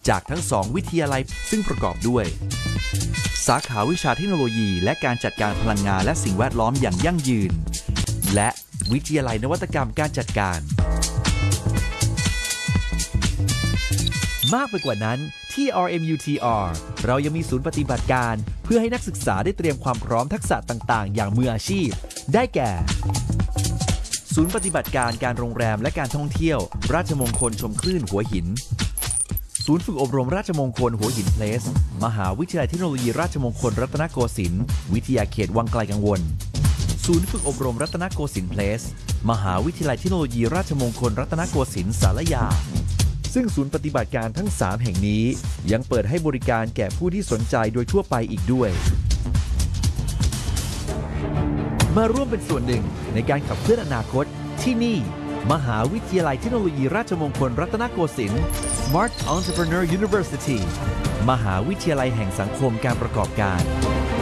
จากทั้ง2วิทยาลัยซึ่งประกอบด้วยสาขาวิชาเทคโนโลยีและการจัดการพลังงานและสิ่งแวดล้อมอย่างยั่งยืนและวิทยาลัยนวัตกรรมการจัดการมากไปกว่านั้นที่ RMUTR เรายังมีศูนย์ปฏิบัติการเพื่อให้นักศึกษาได้เตรียมความพร้อมทักษะต่างๆอย่างมืออาชีพได้แก่ศูนย์ปฏิบัติการการโรงแรมและการท่องเที่ยวราชมงคลชมคลื่นหัวหินศูนย์ฝึกอบรมราชมงคลหัวหินเพลสมหาวิทยาลัยเทคโนโลยีราชมงคลรัตนโกสินทร์วิทยาเขตวังไกลกังวลศูนย์ฝึกอบรมรัตนโกสินทร์เพลสมหาวิทยาลัยเทคโนโลยีราชมงคลรัตนโกสินทร์สารยาซึ่งศูนย์ปฏิบัติการทั้ง3แห่งนี้ยังเปิดให้บริการแก่ผู้ที่สนใจโดยทั่วไปอีกด้วยมาร่วมเป็นส่วนหนึ่งในการขับเคลื่อนอนาคตที่นี่มหาวิทยาลัยเทคโนโลยีราชมงคลรัตนโกสินทร์ Smart Entrepreneur University มหาวิทยาลัยแห่งสังคมการประกอบการ